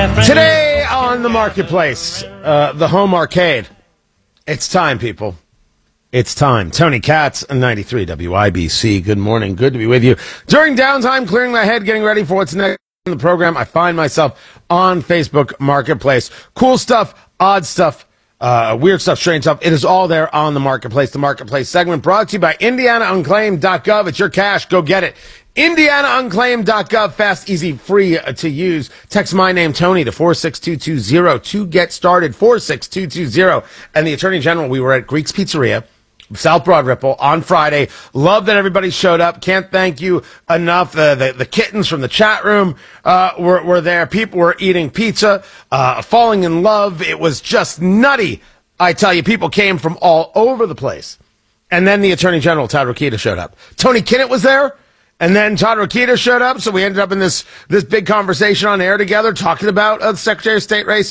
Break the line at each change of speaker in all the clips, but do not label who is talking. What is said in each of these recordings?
Today on the marketplace, the home arcade. It's time, people. It's time. Tony Katz, 93 WIBC. Good morning. Good to be with you. During downtime, clearing my head, getting ready for what's next in the program, I find myself on Facebook Marketplace. Cool stuff, odd stuff, weird stuff, strange stuff. It is all there on the marketplace. The marketplace segment brought to you by IndianaUnclaimed.gov. It's your cash. Go get it. IndianaUnclaimed.gov. Fast, easy, free to use. Text my name, Tony, to 46220 to get started. 46220. And the Attorney General, we were at Greek's Pizzeria, South Broad Ripple, on Friday. Love that everybody showed up. Can't thank you enough. The kittens from the chat room were there. People were eating pizza, falling in love. It was just nutty. I tell you, people came from all over the place. And then the Attorney General, Todd Rokita, showed up. Tony Kinnett was there. And then Todd Rokita showed up, so we ended up in this big conversation on air together, talking about the Secretary of State race.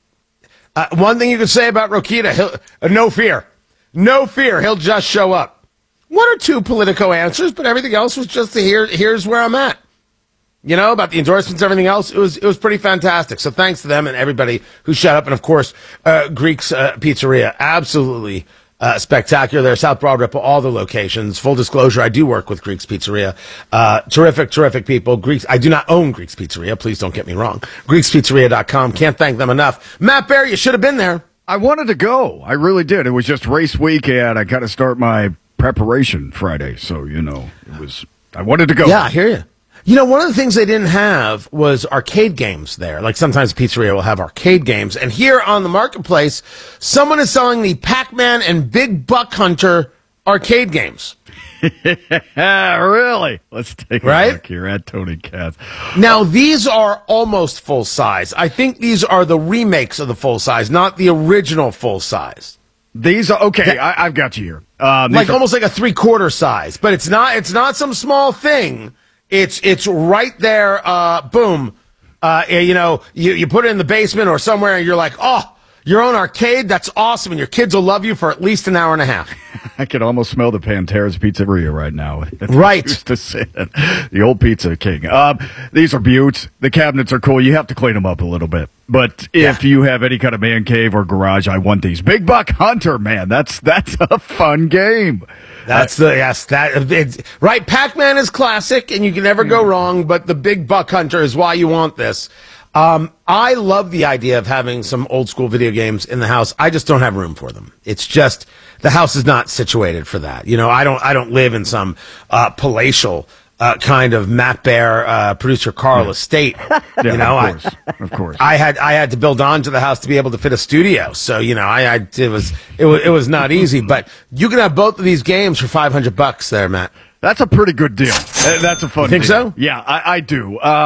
One thing you could say about Rokita, no fear. No fear, he'll just show up. One or two Politico answers, but everything else was just here's where I'm at. You know, about the endorsements, everything else, it was pretty fantastic. So thanks to them and everybody who showed up. And, of course, Greek's Pizzeria, absolutely spectacular there. South Broad Ripple, all the locations. Full disclosure, I do work with Greek's Pizzeria. Terrific people. Greeks. I do not own Greek's Pizzeria. Please don't get me wrong. GreeksPizzeria.com. Can't thank them enough. Matt Bear, you should have been there.
I wanted to go. I really did. It was just race week, and I got to start my preparation Friday. So, I wanted to go.
Yeah, I hear you. You know, one of the things they didn't have was arcade games there. Like sometimes the pizzeria will have arcade games. And here on the marketplace, someone is selling the Pac-Man and Big Buck Hunter arcade games.
Really? Let's take a look here at Tony Katz.
Now, these are almost full size. I think these are the remakes of the full size, not the original full size.
These are okay. I've got you here.
Almost like a 3/4 size, but it's not some small thing. It's right there. Boom. You put it in the basement or somewhere, and you're like, oh, your own arcade. That's awesome, and your kids will love you for at least an hour and a half.
I can almost smell the Pantera's Pizzeria right now.
Right.
Used to sit the old Pizza King. These are beauts. The cabinets are cool. You have to clean them up a little bit. But if you have any kind of man cave or garage, I want these. Big Buck Hunter, man. That's a fun game. Right. Pac-Man is classic, and you can never go wrong. But the Big Buck Hunter is why you want this. I love the idea of having some old school video games in the house. I just don't have room for them. It's just the house is not situated for that. You know, I don't live in some palatial kind of Matt Bear producer Carl estate. Of course.
I had to build onto the house to be able to fit a studio. So it was not easy. But you can have both of these games for $500 there, Matt.
That's a pretty good deal. That's a fun deal.
Think so?
Yeah, I do.